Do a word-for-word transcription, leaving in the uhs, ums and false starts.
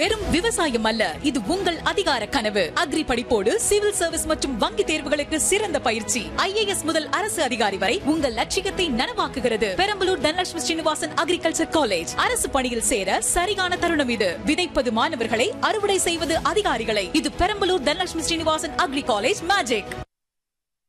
வெறும் விவசாயம் அல்ல, இது உங்கள் அதிகார கனவு. அக்ரி படிப்போடு சிவில் சர்வீஸ் மற்றும் வங்கி தேர்வுகளுக்கு சிறந்த பயிற்சி. ஐஏஎஸ் முதல் அரசு அதிகாரி வரை உங்கள் லட்சியத்தை நனவாக்குகிறது. Perambalur Dhanalakshmi Srinivasan agriculture college. அரசு பணியில் சேர சரியான தருணம் இது. விதைப்பது மாணவர்களை, அறுவடை செய்வது அதிகாரிகளை. இது Perambalur Dhanalakshmi Srinivasan agri college magic.